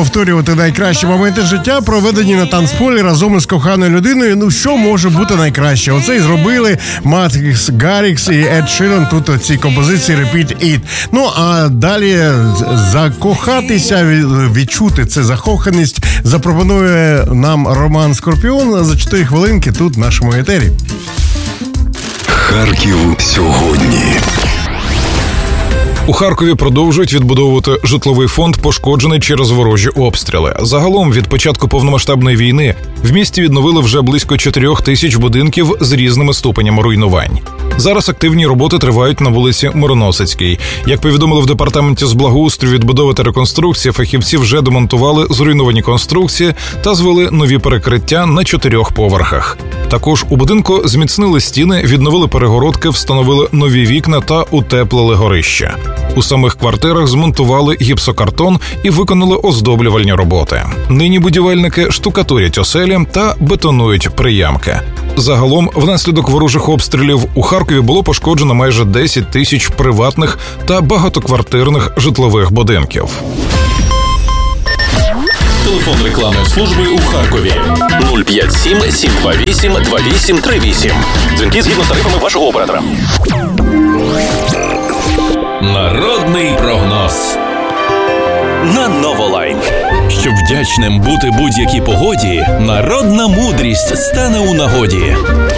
повторювати найкращі моменти життя, проведені на танцполі разом із коханою людиною. Ну, що може бути найкраще? Оце і зробили Матрікс Гаррікс і Ед Ширан тут у цій композиції Repeat It. Ну, а далі закохатися, відчути це закоханість запропонує нам Роман Скорпіон за 4 хвилинки тут в нашому етері. Харків сьогодні. У Харкові продовжують відбудовувати житловий фонд, пошкоджений через ворожі обстріли. Загалом, від початку повномасштабної війни в місті відновили вже близько 4 тисяч будинків з різними ступенями руйнувань. Зараз активні роботи тривають на вулиці Мироносицькій. Як повідомили в департаменті з благоустрою, відбудови та реконструкції, фахівці вже демонтували зруйновані конструкції та звели нові перекриття на 4 поверхах. Також у будинку зміцнили стіни, відновили перегородки, встановили нові вікна та утеплили горище. У самих квартирах змонтували гіпсокартон і виконали оздоблювальні роботи. Нині будівельники штукатурять оселі та бетонують приямки. Загалом, внаслідок ворожих обстрілів у Харкові було пошкоджено майже 10 тисяч приватних та багатоквартирних житлових будинків. Телефон рекламної служби у Харкові 057 728 2838. Дзвінки згідно з тарифами вашого оператора. Народний прогноз на Новолайн. Щоб вдячним бути будь-якій погоді, народна мудрість стане у нагоді.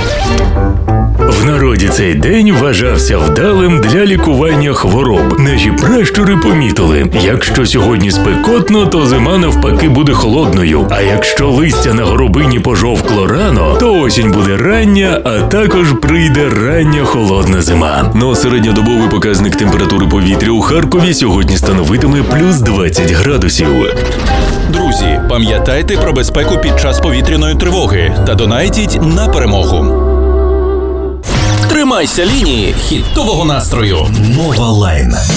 В народі цей день вважався вдалим для лікування хвороб. Наші пращури помітили, якщо сьогодні спекотно, то зима навпаки буде холодною. А якщо листя на горобині пожовкло рано, то осінь буде рання, а також прийде рання холодна зима. Но середньодобовий показник температури повітря у Харкові сьогодні становитиме плюс 20 градусів. Друзі, пам'ятайте про безпеку під час повітряної тривоги та донайтіть на перемогу. Тримайся лінії хітового настрою. Новолайн.